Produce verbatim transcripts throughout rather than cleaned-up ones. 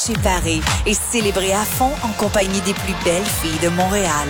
chez Paris et célébrez à fond en compagnie des plus belles filles de Montréal.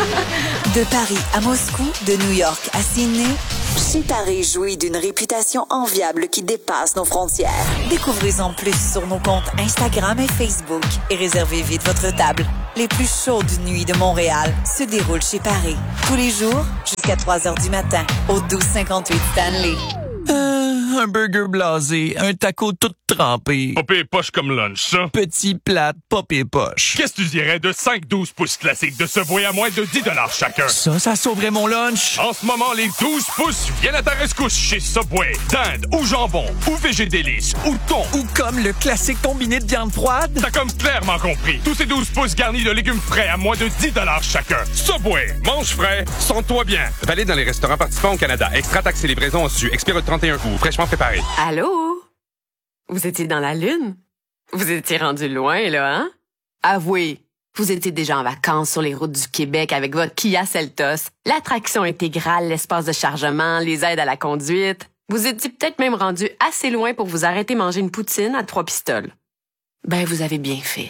De Paris à Moscou, de New York à Sydney, Chez Paris jouit d'une réputation enviable qui dépasse nos frontières. Découvrez-en plus sur nos comptes Instagram et Facebook et réservez vite votre table. Les plus chaudes nuits de Montréal se déroulent chez Paris. Tous les jours, jusqu'à trois heures du matin, au douze cinquante-huit Stanley. Euh, un burger blasé, un taco tout trempé. Popé et poche comme lunch, ça. Petit plat, popé et poche. Qu'est-ce que tu dirais de cinq douze pouces classiques de Subway à moins de dix dollars chacun? Ça, ça sauverait mon lunch. En ce moment, les douze pouces viennent à ta rescousse chez Subway. Dinde ou jambon, ou végé délice, ou thon. Ou comme le classique combiné de viande froide. T'as comme clairement compris. Tous ces douze pouces garnis de légumes frais à moins de dix dollars chacun. Subway, mange frais, sens-toi bien. Valide dans les restaurants participants au Canada. Extra taxes et livraison su. Expire le trente et un août. Fraîchement préparé. Allô? Vous étiez dans la Lune? Vous étiez rendu loin, là, hein? Avouez, vous étiez déjà en vacances sur les routes du Québec avec votre Kia Seltos, l'attraction intégrale, l'espace de chargement, les aides à la conduite. Vous étiez peut-être même rendu assez loin pour vous arrêter manger une poutine à trois pistoles. Ben, vous avez bien fait.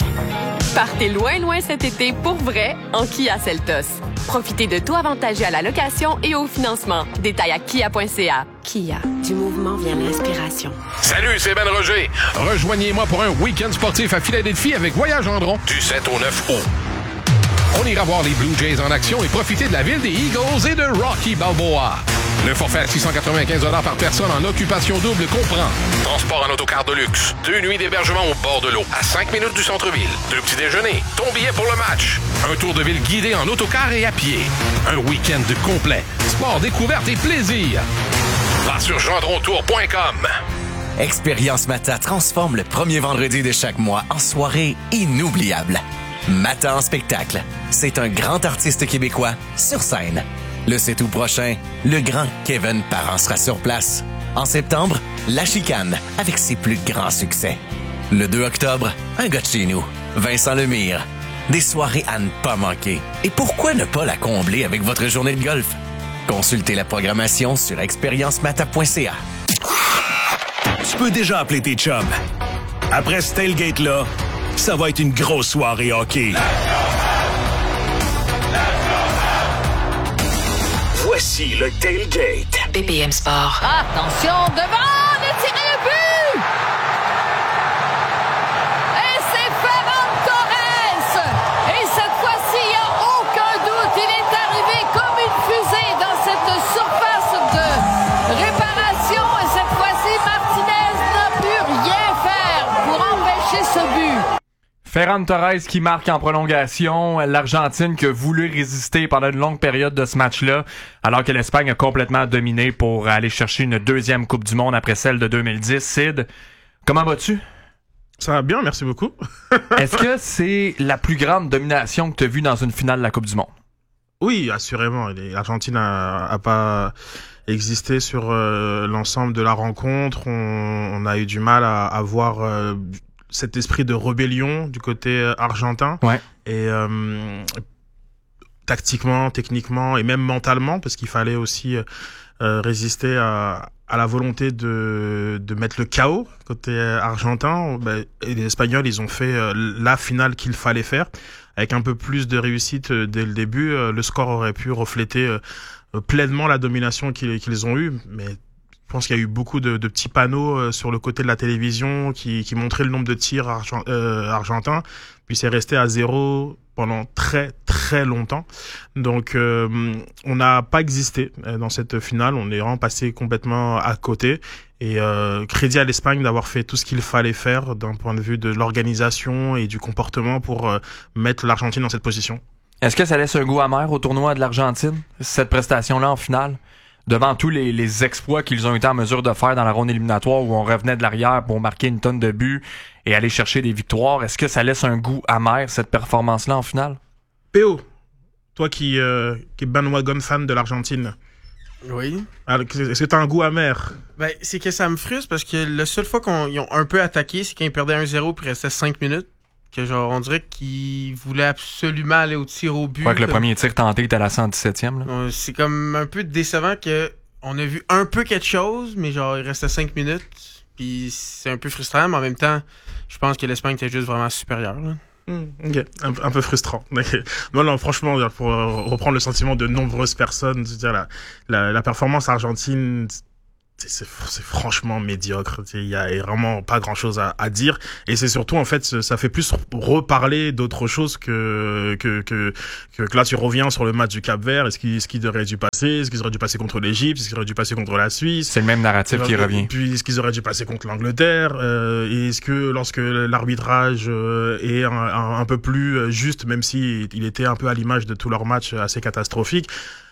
Partez loin, loin cet été pour vrai en Kia Seltos. Profitez de taux avantageux à la location et au financement. Détails à kia point c a. Kia, du mouvement vient l'inspiration. Salut, c'est Ben Roger. Rejoignez-moi pour un week-end sportif à Philadelphie avec Voyage Gendron du sept au neuf août. On ira voir les Blue Jays en action et profiter de la ville des Eagles et de Rocky Balboa. Le forfait à six cent quatre-vingt-quinze dollars par personne en occupation double comprend transport en autocar de luxe, deux nuits d'hébergement au bord de l'eau, à cinq minutes du centre-ville, deux petits déjeuners, ton billet pour le match, un tour de ville guidé en autocar et à pied, un week-end complet, sport, découverte et plaisir. Va sur gendron tour point com. Expérience Mata transforme le premier vendredi de chaque mois en soirée inoubliable. Mata en spectacle, c'est un grand artiste québécois sur scène. Le sept août prochain, le grand Kevin Parent sera sur place. En septembre, La Chicane, avec ses plus grands succès. Le deux octobre, un gars de chez nous, Vincent Lemire. Des soirées à ne pas manquer. Et pourquoi ne pas la combler avec votre journée de golf? Consultez la programmation sur expérience mata point c a. Tu peux déjà appeler tes chums. Après ce tailgate-là, ça va être une grosse soirée hockey. Voici le tailgate. B P M Sport. Attention, devant, de tirer le but! Et c'est Ferran Torres! Et cette fois-ci, il n'y a aucun doute, il est arrivé comme une fusée dans cette surface de réparation. Et cette fois-ci, Martinez n'a pu rien faire pour empêcher ce but. Ferran Torres qui marque en prolongation, l'Argentine qui a voulu résister pendant une longue période de ce match-là, alors que l'Espagne a complètement dominé pour aller chercher une deuxième Coupe du Monde après celle de deux mille dix. Sid, comment vas-tu? Ça va bien, merci beaucoup. Est-ce que c'est la plus grande domination que tu as vue dans une finale de la Coupe du Monde? Oui, assurément. L'Argentine a, a pas existé sur euh, l'ensemble de la rencontre. On, on a eu du mal à, à voir... Euh, cet esprit de rébellion du côté argentin. Ouais. Et euh, tactiquement, techniquement et même mentalement, parce qu'il fallait aussi euh, résister à, à la volonté de, de mettre le chaos côté argentin. Ben, et les Espagnols, ils ont fait euh, la finale qu'il fallait faire. Avec un peu plus de réussite euh, dès le début, euh, le score aurait pu refléter euh, pleinement la domination qu'ils, qu'ils ont eue. Mais je pense qu'il y a eu beaucoup de, de petits panneaux euh, sur le côté de la télévision qui, qui montraient le nombre de tirs argent, euh, argentins. Puis c'est resté à zéro pendant très très longtemps. Donc euh, on n'a pas existé dans cette finale. On est vraiment passé complètement à côté. Et euh, crédit à l'Espagne d'avoir fait tout ce qu'il fallait faire d'un point de vue de l'organisation et du comportement pour euh, mettre l'Argentine dans cette position. Est-ce que ça laisse un goût amer au tournoi de l'Argentine, cette prestation-là en finale? Devant tous les, les exploits qu'ils ont été en mesure de faire dans la ronde éliminatoire où on revenait de l'arrière pour marquer une tonne de buts et aller chercher des victoires, est-ce que ça laisse un goût amer, cette performance-là, en finale? P O, toi qui, euh, qui es bandwagon fan de l'Argentine. Oui. Alors, est-ce que t'as un goût amer? Ben, c'est que ça me frustre parce que la seule fois qu'ils ont un peu attaqué, c'est quand ils perdaient un zéro puis il restait cinq minutes. Que genre, on dirait qu'ils voulaient absolument aller au tir au but. Ouais, que le premier tir tenté était à la cent dix-septième. Là. C'est comme un peu décevant que on a vu un peu quelque chose, mais genre, il restait cinq minutes. Puis c'est un peu frustrant, mais en même temps, je pense que l'Espagne était juste vraiment supérieure. Là. Mmh, ok, un, un peu frustrant. Non, non, franchement, pour reprendre le sentiment de nombreuses personnes, c'est-à-dire la, la, la performance argentine, c'est, c'est, c'est franchement médiocre. Il y a vraiment pas grand-chose à, à dire, et c'est surtout en fait, ça fait plus reparler d'autres choses que que que que, que là tu reviens sur le match du Cap-Vert. Est-ce qu'il ce qui aurait dû passer, est-ce qu'ils auraient dû passer contre l'Égypte, est-ce qu'ils auraient dû passer contre la Suisse. C'est le même narratif qui revient. Puis est-ce qu'ils auraient dû passer contre l'Angleterre, euh, et est-ce que lorsque l'arbitrage euh, est un, un, un peu plus juste, même si il était un peu à l'image de tous leurs matchs assez catastrophiques.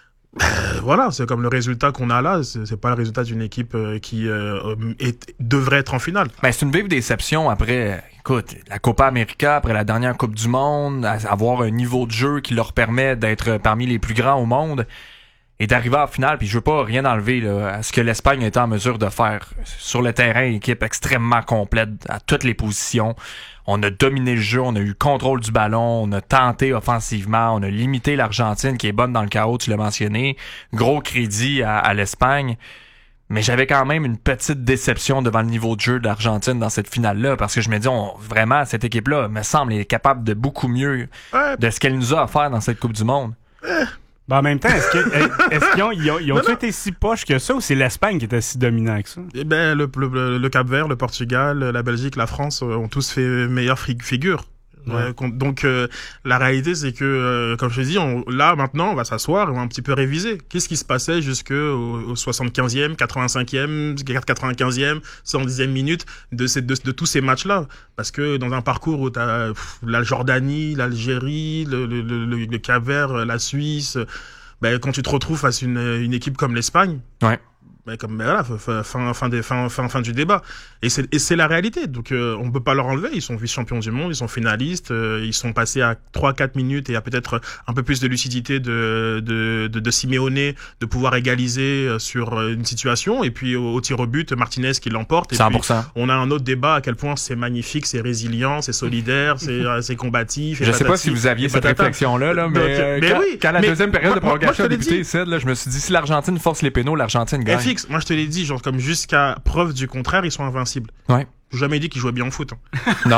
Euh, voilà, c'est comme le résultat qu'on a là, c'est, c'est pas le résultat d'une équipe euh, qui euh, est, devrait être en finale. Ben, c'est une vive déception après, écoute, la Copa América, après la dernière Coupe du Monde, avoir un niveau de jeu qui leur permet d'être parmi les plus grands au monde et d'arriver en finale, puis je veux pas rien enlever là, à ce que l'Espagne était en mesure de faire. Sur le terrain, équipe extrêmement complète à toutes les positions. On a dominé le jeu, on a eu le contrôle du ballon, on a tenté offensivement, on a limité l'Argentine qui est bonne dans le chaos, tu l'as mentionné. Gros crédit à, à l'Espagne. Mais j'avais quand même une petite déception devant le niveau de jeu de l'Argentine dans cette finale-là, parce que je me dis, on, vraiment, cette équipe-là, me semble, est capable de beaucoup mieux ouais. de ce qu'elle nous a offert dans cette Coupe du Monde. Ouais. Ben en même temps, est-ce, que, est-ce qu'ils ont, ils ont, ils ont été si poches que ça, ou c'est l'Espagne qui était si dominant que ça? Eh ben, le, le, le Cap-Vert, le Portugal, la Belgique, la France ont tous fait meilleure figure. Ouais. Euh, donc euh, la réalité c'est que euh, comme je te dis, on, là maintenant on va s'asseoir et on va un petit peu réviser. Qu'est-ce qui se passait jusque au, au soixante-quinzième, quatre-vingt-cinquième, quatre-vingt-quinzième, cent dixième minute de, ces, de, de tous ces matchs-là? Parce que dans un parcours où t'as pff, la Jordanie, l'Algérie, le, le, le, le Cap-Vert, la Suisse, ben quand tu te retrouves face à une, une équipe comme l'Espagne. Ouais. Ben comme ben voilà, fin fin des fin fin fin du débat, et c'est et c'est la réalité. Donc euh, on peut pas leur enlever, ils sont vice-champions du monde, ils sont finalistes, euh, ils sont passés à trois quatre minutes et à peut-être un peu plus de lucidité de de de, de Simeone de pouvoir égaliser sur une situation, et puis au, au tir au but Martinez qui l'emporte, et cent pour cent. Puis on a un autre débat à quel point c'est magnifique, c'est résilient, c'est solidaire, c'est c'est combatif. Je sais pas si vous aviez cette réflexion là là, mais, donc, euh, mais quand, oui, quand la mais deuxième période moi, de prolongation a débuté, dit. là, je me suis dit si l'Argentine force les pénaux, l'Argentine gagne. Moi, je te l'ai dit, genre, comme jusqu'à preuve du contraire, ils sont invincibles. Ouais. J'ai jamais dit qu'ils jouaient bien au foot. Hein. Non.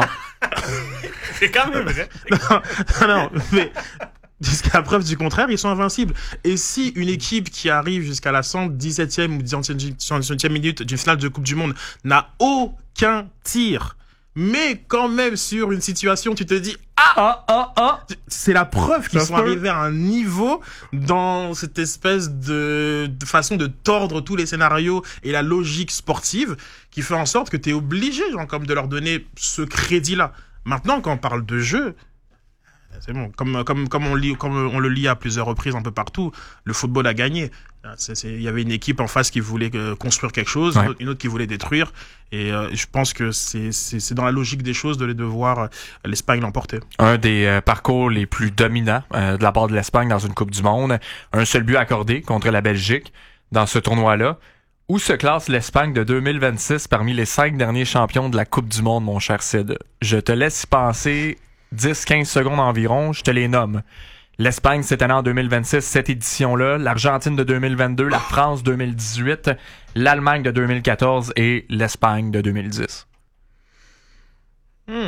C'est quand même vrai. non, non, mais jusqu'à preuve du contraire, ils sont invincibles. Et si une équipe qui arrive jusqu'à la cent dix-septième ou cent dix-huitième minute d'une finale de Coupe du Monde n'a aucun tir, mais quand même sur une situation, tu te dis ah ah ah ah, c'est la preuve qu'ils Ça sont peut. arrivés à un niveau dans cette espèce de, de façon de tordre tous les scénarios et la logique sportive qui fait en sorte que t'es obligé, genre, comme de leur donner ce crédit-là. Maintenant, quand on parle de jeu, c'est bon, comme comme comme on lit, comme on le lit à plusieurs reprises un peu partout, le football a gagné. C'est, c'est, il y avait une équipe en face qui voulait euh, construire quelque chose, ouais. une autre qui voulait détruire, et euh, je pense que c'est c'est c'est dans la logique des choses de les devoir euh, l'Espagne l'emporter. Un des euh, parcours les plus dominants euh, de la part de l'Espagne dans une Coupe du Monde, un seul but accordé contre la Belgique dans ce tournoi-là. Où se classe l'Espagne de deux mille vingt-six parmi les cinq derniers champions de la Coupe du Monde, mon cher Sid? Je te laisse y penser dix à quinze secondes environ, je te les nomme. L'Espagne cette année en deux mille vingt-six, cette édition-là, l'Argentine de deux mille vingt-deux, la France deux mille dix-huit, l'Allemagne de deux mille quatorze et l'Espagne de deux mille dix. Hmm.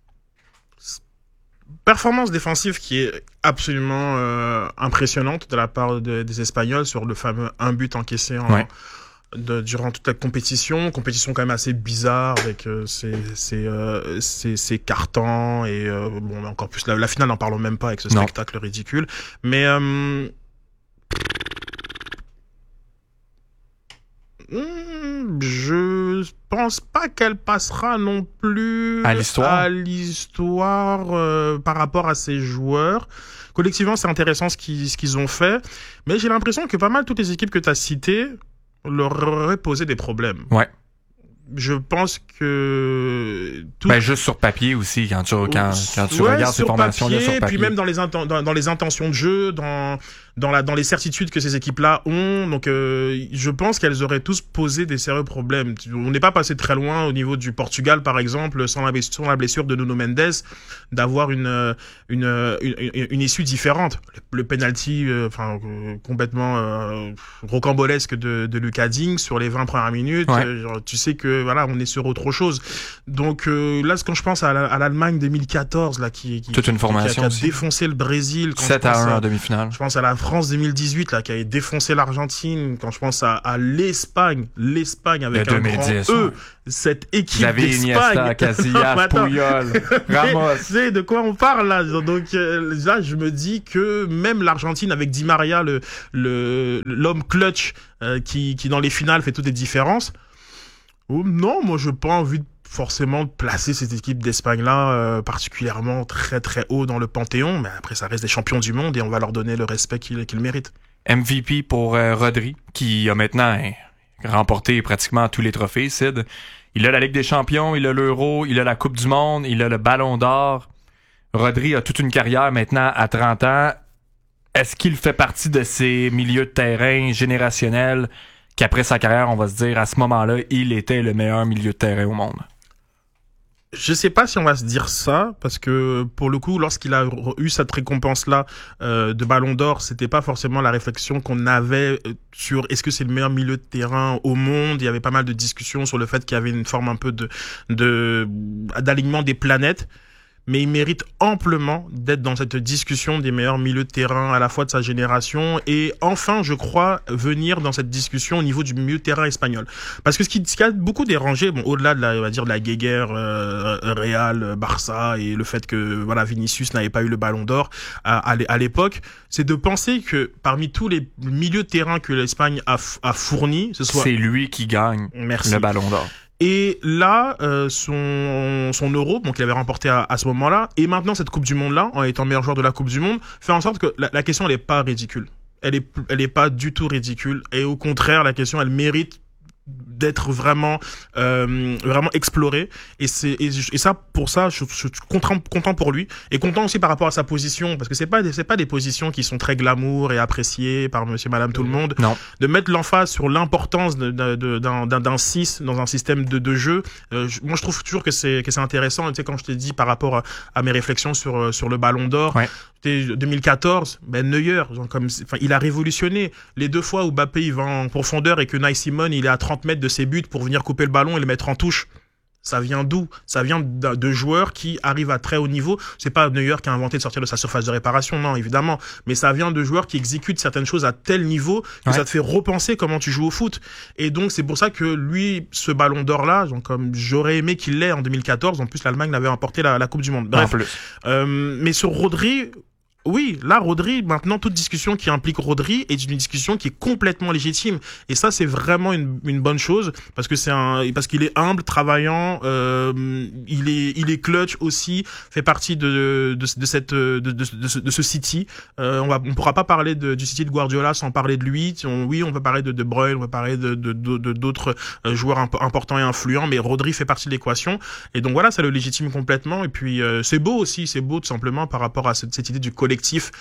Performance défensive qui est absolument euh, impressionnante de la part de, des Espagnols sur le fameux un but encaissé en, ouais. de, durant toute la compétition. Compétition quand même assez bizarre avec euh, ses, ses, euh, ses, ses cartons et euh, bon, encore plus la, la finale, n'en parlons même pas avec ce non. spectacle ridicule. Mais euh, je pense pas qu'elle passera non plus à l'histoire, à l'histoire euh, par rapport à ces joueurs. Collectivement, c'est intéressant ce qu'ils, ce qu'ils ont fait, mais j'ai l'impression que pas mal toutes les équipes que tu as citées leur auraient posé des problèmes. Ouais. Je pense que tout... ben juste sur papier aussi quand tu quand, quand tu ouais, regardes ces formations là sur papier, puis même dans les inten- dans, dans les intentions de jeu, dans dans la dans les certitudes que ces équipes-là ont. Donc, euh, je pense qu'elles auraient tous posé des sérieux problèmes. On n'est pas passé très loin au niveau du Portugal, par exemple, sans la blessure, sans la blessure de Nuno Mendes, d'avoir une une une, une, une issue différente. Le, le penalty, euh, enfin euh, complètement euh, rocambolesque de, de Lucas Digne sur les vingt premières minutes. Ouais. Euh, genre, tu sais que voilà, on est sur autre chose. Donc euh, là, quand je pense à, la, à l'Allemagne deux mille quatorze, là, qui, qui toute une formation qui a, qui a aussi. défoncé le Brésil, quand sept je pense à un à, en demi-finale. Je pense à la France deux mille dix-huit, là, qui avait défoncé l'Argentine. Quand je pense à, à l'Espagne, l'Espagne avec Le un deux mille dix, grand E, ouais. cette équipe Xavi, d'Espagne. Iniesta, Casillas, Attends. Puyol, Ramos. Tu sais de quoi on parle là. Donc euh, là, je me dis que même l'Argentine avec Di Maria, le le l'homme clutch euh, qui qui dans les finales fait toutes les différences. Oh, non, moi je n'ai pas envie de forcément de placer cette équipe d'Espagne-là euh, particulièrement très très haut dans le panthéon, mais après ça reste des champions du monde et on va leur donner le respect qu'ils, qu'ils méritent. M V P pour euh, Rodri, qui a maintenant hein, remporté pratiquement tous les trophées, Sid. Il a la Ligue des Champions, il a l'Euro, il a la Coupe du Monde, il a le Ballon d'Or. Rodri a toute une carrière maintenant à trente ans. Est-ce qu'il fait partie de ces milieux de terrain générationnels qu'après sa carrière, on va se dire, à ce moment-là, il était le meilleur milieu de terrain au monde? Je sais pas si on va se dire ça, parce que pour le coup, lorsqu'il a eu cette récompense-là euh, de Ballon d'Or, c'était pas forcément la réflexion qu'on avait sur est-ce que c'est le meilleur milieu de terrain au monde. Il y avait pas mal de discussions sur le fait qu'il y avait une forme un peu de, de d'alignement des planètes. Mais il mérite amplement d'être dans cette discussion des meilleurs milieux de terrain à la fois de sa génération et enfin, je crois, venir dans cette discussion au niveau du milieu de terrain espagnol. Parce que ce qui, ce qui a beaucoup dérangé, bon, au-delà de la, on va dire, de la guéguerre euh, Real, Barça et le fait que voilà Vinicius n'avait pas eu le Ballon d'Or à, à, à l'époque, c'est de penser que parmi tous les milieux de terrain que l'Espagne a, a fournis, ce soit c'est lui qui gagne Merci. le Ballon d'Or. Et là, euh, son son Euro, donc il avait remporté à, à ce moment-là, et maintenant cette Coupe du Monde-là, en étant meilleur joueur de la Coupe du Monde, fait en sorte que la, la question elle est pas ridicule. Elle est elle est pas du tout ridicule, et au contraire, la question elle mérite d'être vraiment euh, vraiment exploré et c'est et, et ça pour ça je, je suis content content pour lui et content aussi par rapport à sa position parce que c'est pas des, c'est pas des positions qui sont très glamour et appréciées par monsieur madame tout le monde. Non. De mettre l'emphase sur l'importance de, de, de, d'un d'un d'un six dans un système de de jeu, euh, je, moi je trouve toujours que c'est que c'est intéressant. Tu sais, quand je t'ai dit par rapport à, à mes réflexions sur sur le Ballon d'Or, ouais. deux mille quatorze, ben Neuer, genre comme enfin il a révolutionné les deux fois où Mbappé il va en profondeur et que Unai Simon il est à trente mètres de ses buts pour venir couper le ballon et le mettre en touche. Ça vient d'où? Ça vient de, de joueurs qui arrivent à très haut niveau. C'est pas Neuer qui a inventé de sortir de sa surface de réparation, non, évidemment. Mais ça vient de joueurs qui exécutent certaines choses à tel niveau que ouais. ça te fait repenser comment tu joues au foot. Et donc, c'est pour ça que lui, ce Ballon d'Or-là, donc, comme j'aurais aimé qu'il l'ait en deux mille quatorze, en plus, l'Allemagne l'avait emporté la, la Coupe du Monde. Bref. En plus. Euh, mais sur Rodri, oui, là, Rodri, maintenant, toute discussion qui implique Rodri est une discussion qui est complètement légitime. Et ça, c'est vraiment une, une bonne chose parce que c'est un, parce qu'il est humble, travaillant, euh, il est, il est clutch aussi, fait partie de, de, de cette, de, de, de, ce, de ce City. Euh, on va, on pourra pas parler de, du City de Guardiola sans parler de lui. On, oui, on peut parler de De Bruyne, on peut parler de, de, de, de d'autres joueurs imp- importants et influents, mais Rodri fait partie de l'équation. Et donc voilà, ça le légitime complètement. Et puis, euh, c'est beau aussi, c'est beau tout simplement par rapport à cette, cette idée du collectif. collectif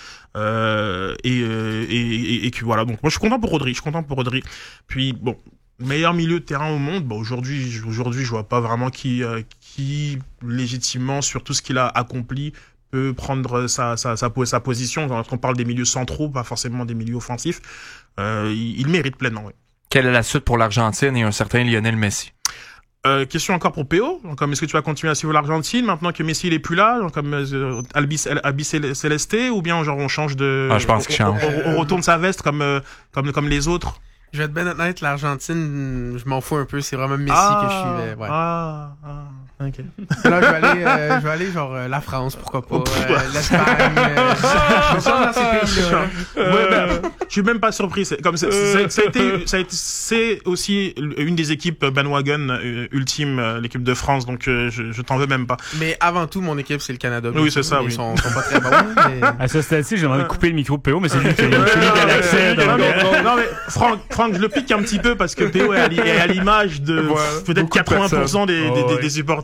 euh, et, et, et, et que voilà, donc moi je suis content pour Rodri, je suis content pour Rodri. Puis bon, meilleur milieu de terrain au monde, bon aujourd'hui aujourd'hui je vois pas vraiment qui euh, qui légitimement sur tout ce qu'il a accompli peut prendre sa sa sa, sa position. Quand on parle des milieux centraux, pas forcément des milieux offensifs, euh, il, il mérite pleinement. Oui. Quelle est la suite pour l'Argentine et un certain Lionel Messi? Euh, question encore pour P O, comme est-ce que tu vas continuer à suivre l'Argentine maintenant que Messi il est plus là, genre comme euh, Albi, Albi Celeste, ou bien genre on change de, ah, je pense qu'il change. On, on, on retourne sa veste comme euh, comme comme les autres. Je vais être ben honnête, l'Argentine, je m'en fous un peu, c'est vraiment Messi ah, que je suivais. Ouais. Ah, ah, ok. Là, je vais aller, euh, je vais aller genre euh, la France, pourquoi pas, euh, l'Espagne. Euh, je me sens dans ces pays-là. Ouais, ben, je suis même pas surpris. C'est comme c'est, c'est, ça a été, ça a été, c'est aussi une des équipes bandwagon euh, ultime, euh, l'équipe de France. Donc euh, je, je t'en veux même pas. Mais avant tout, mon équipe c'est le Canada. Oui, c'est ça. Ils oui. sont, sont pas très bons. Mais... À ce stade-ci, j'ai demandé de couper le micro de P O, mais c'est lui qui a l'accès. Non, mais, non, mais Franck, Franck, je le pique un petit peu parce que P O est à l'image de voilà, peut-être quatre-vingts pour cent des, des, des, des supporters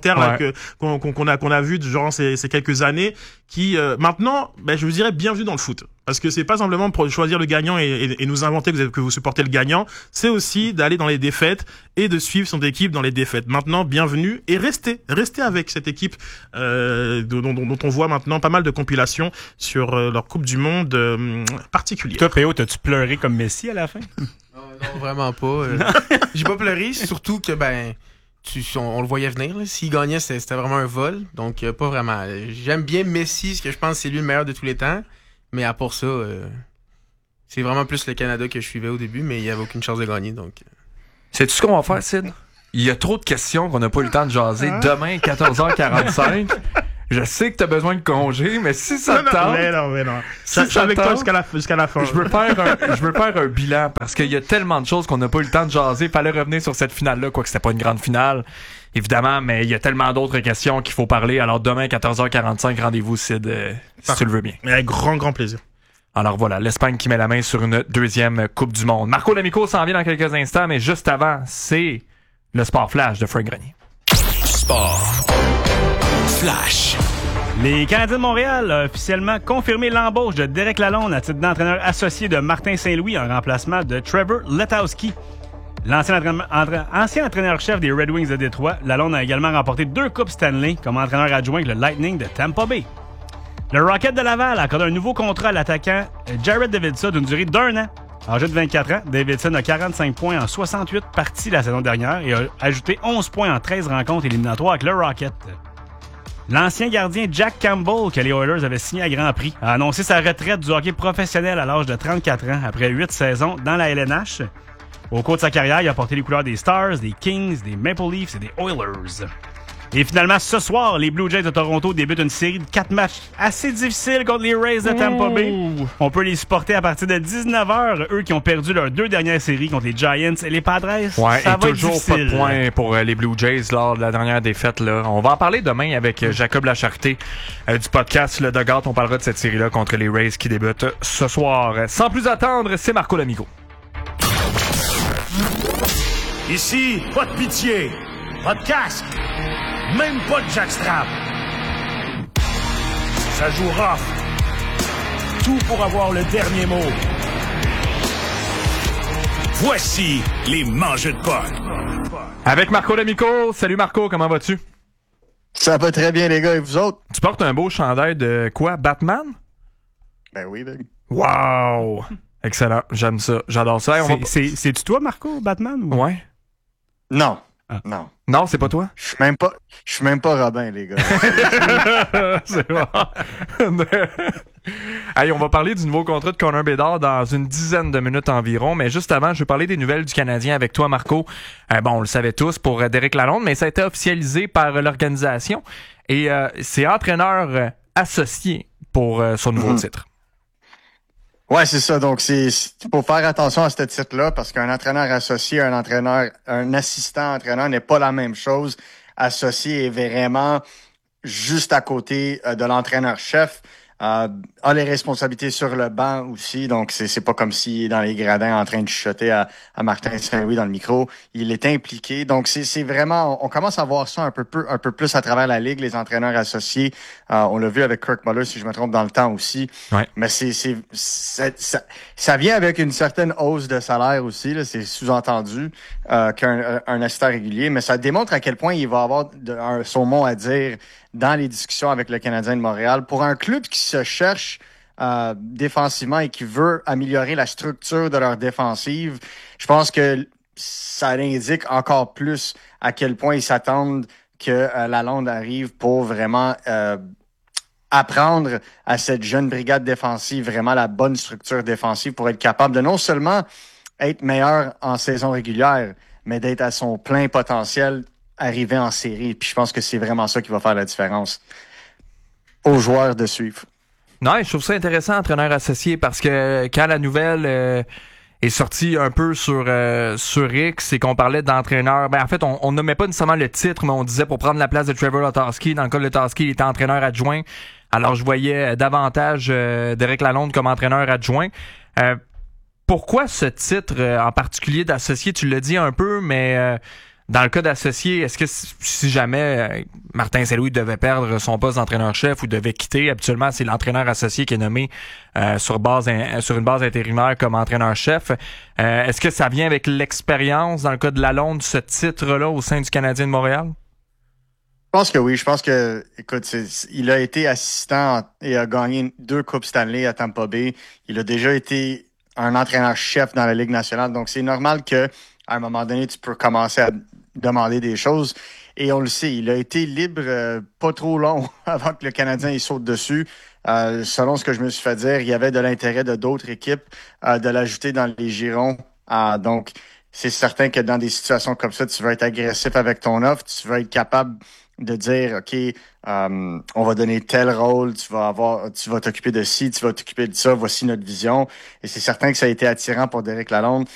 Angleterre là, Ouais. que, qu'on, qu'on a qu'on a vu durant ces, ces quelques années, qui euh, maintenant, ben, je vous dirais bienvenue dans le foot. Parce que c'est pas simplement pour choisir le gagnant et, et, et nous inventer que vous, que vous supportez le gagnant, c'est aussi d'aller dans les défaites et de suivre son équipe dans les défaites. Maintenant, bienvenue et restez, restez avec cette équipe euh, dont, dont, dont on voit maintenant pas mal de compilations sur euh, leur Coupe du Monde euh, particulière. Toi, P O, t'as-tu pleuré comme Messi à la fin? Non, vraiment pas. Euh, j'ai pas pleuré, surtout que, ben, tu, on, on le voyait venir. Là. S'il gagnait, c'était, c'était vraiment un vol. Donc, euh, pas vraiment. J'aime bien Messi, parce que je pense que c'est lui le meilleur de tous les temps. Mais à part ça, euh, c'est vraiment plus le Canada que je suivais au début, mais il n'y avait aucune chance de gagner. Donc, euh... Sais-tu ce qu'on va faire, Sid? Il y a trop de questions qu'on n'a pas eu le temps de jaser. Demain, quatorze heures quarante-cinq. Je sais que t'as besoin de congé, mais si ça te tente... Mais non, mais non. Si Je suis avec toi jusqu'à la, jusqu'à la fin. Je veux faire un, je veux faire un bilan, parce qu'il y a tellement de choses qu'on n'a pas eu le temps de jaser. Fallait revenir sur cette finale-là, quoique c'était pas une grande finale, évidemment, mais il y a tellement d'autres questions qu'il faut parler. Alors demain, quatorze heures quarante-cinq, rendez-vous, Sid, euh, si tu le veux bien. Mais avec grand, grand plaisir. Alors voilà, l'Espagne qui met la main sur une deuxième Coupe du Monde. Marco D'Amico s'en vient dans quelques instants, mais juste avant, c'est le Sport Flash de Frank Grenier. Sport Flash. Les Canadiens de Montréal ont officiellement confirmé l'embauche de Derek Lalonde à titre d'entraîneur associé de Martin Saint-Louis en remplacement de Trevor Letowski. L'ancien entraîneur, entra, ancien entraîneur-chef des Red Wings de Détroit, Lalonde a également remporté deux Coupes Stanley comme entraîneur adjoint avec le Lightning de Tampa Bay. Le Rocket de Laval a accordé un nouveau contrat à l'attaquant Jared Davidson d'une durée d'un an. Âgé de vingt-quatre ans, Davidson a quarante-cinq points en soixante-huit parties la saison dernière et a ajouté onze points en treize rencontres éliminatoires avec le Rocket. L'ancien gardien Jack Campbell, que les Oilers avaient signé à Grand Prix, a annoncé sa retraite du hockey professionnel à l'âge de trente-quatre ans après huit saisons dans la L N H. Au cours de sa carrière, il a porté les couleurs des Stars, des Kings, des Maple Leafs et des Oilers. Et finalement, ce soir, les Blue Jays de Toronto débutent une série de quatre matchs assez difficiles contre les Rays de Tampa Bay. On peut les supporter à partir de dix-neuf heures, eux qui ont perdu leurs deux dernières séries contre les Giants et les Padres. Ouais, ça et va toujours être pas de difficile. points pour euh, les Blue Jays lors de la dernière défaite. Là. On va en parler demain avec euh, Jacob Lacharté euh, du podcast Le Dugout. On parlera de cette série-là contre les Rays qui débutent ce soir. Sans plus attendre, c'est Marco D'Amico. Ici, pas de pitié, pas de casque, même pas de jackstrap. Ça joue rough. Tout pour avoir le dernier mot. Voici les mangeux de potes. Avec Marco D'Amico. Salut Marco, comment vas-tu? Ça va très bien les gars, et vous autres? Tu portes un beau chandail de quoi? Batman? Ben oui, ben. Wow! Excellent, j'aime ça, j'adore ça. Hey, on C'est, va... c'est, c'est-tu toi, Marco, Batman? Ou... Ouais. Non. Ah. Non. Non, c'est pas toi? Je suis même pas, je suis même pas Robin, les gars. C'est bon. Hey, on va parler du nouveau contrat de Connor Bedard dans une dizaine de minutes environ, mais juste avant, je vais parler des nouvelles du Canadien avec toi, Marco. Euh, bon, on le savait tous pour euh, Derek Lalonde, mais ça a été officialisé par euh, l'organisation et euh, c'est entraîneur euh, associé pour euh, son nouveau mm-hmm. titre. Ouais, c'est ça. Donc, c'est, c'est faut faire attention à ce titre-là parce qu'un entraîneur associé, un entraîneur, un assistant entraîneur n'est pas la même chose. Associé est vraiment juste à côté euh, de l'entraîneur-chef. Euh, a les responsabilités sur le banc aussi, donc c'est c'est pas comme s'il est dans les gradins en train de chuchoter à, à Martin Saint-Louis dans le micro. Il est impliqué, donc c'est c'est vraiment, on, on commence à voir ça un peu peu un peu plus à travers la ligue, les entraîneurs associés. Euh, on l'a vu avec Kirk Muller, si je me trompe, dans le temps aussi. Ouais. Mais c'est c'est ça, ça, ça vient avec une certaine hausse de salaire aussi, là, c'est sous-entendu euh, qu'un un assistant régulier, mais ça démontre à quel point il va avoir de, un, son mot à dire dans les discussions avec le Canadien de Montréal. Pour un club qui se cherche euh, défensivement et qui veut améliorer la structure de leur défensive, je pense que ça indique encore plus à quel point ils s'attendent que euh, Lalonde arrive pour vraiment euh, apprendre à cette jeune brigade défensive vraiment la bonne structure défensive pour être capable de non seulement être meilleur en saison régulière, mais d'être à son plein potentiel arriver en série. Puis je pense que c'est vraiment ça qui va faire la différence aux joueurs de suivre. Non, je trouve ça intéressant, entraîneur associé, parce que quand la nouvelle euh, est sortie un peu sur euh, sur X et qu'on parlait d'entraîneur, ben en fait, on, on nommait pas nécessairement le titre, mais on disait pour prendre la place de Trevor Letowski. Dans le cas de Letowski, il était entraîneur adjoint. Alors, je voyais davantage euh, Derek Lalonde comme entraîneur adjoint. Euh, pourquoi ce titre euh, en particulier d'associé? Tu l'as dit un peu, mais... Euh, Dans le cas d'associé, est-ce que si jamais Martin Saint-Louis devait perdre son poste d'entraîneur-chef ou devait quitter, habituellement c'est l'entraîneur associé qui est nommé euh, sur base sur une base intérimaire comme entraîneur-chef. Euh, est-ce que ça vient avec l'expérience, dans le cas de Lalonde, ce titre-là au sein du Canadien de Montréal? Je pense que oui. Je pense que, écoute, c'est, il a été assistant et a gagné deux Coupes Stanley à Tampa Bay. Il a déjà été un entraîneur-chef dans la Ligue nationale. Donc, c'est normal que à un moment donné, tu peux commencer à demander des choses. Et on le sait, il a été libre euh, pas trop long avant que le Canadien il saute dessus. Euh, selon ce que je me suis fait dire, il y avait de l'intérêt de d'autres équipes euh, de l'ajouter dans les girons. Euh, donc, c'est certain que dans des situations comme ça, tu vas être agressif avec ton offre. Tu vas être capable de dire, OK, euh, on va donner tel rôle, tu vas avoir, tu vas t'occuper de ci, tu vas t'occuper de ça, voici notre vision. Et c'est certain que ça a été attirant pour Derek Lalonde.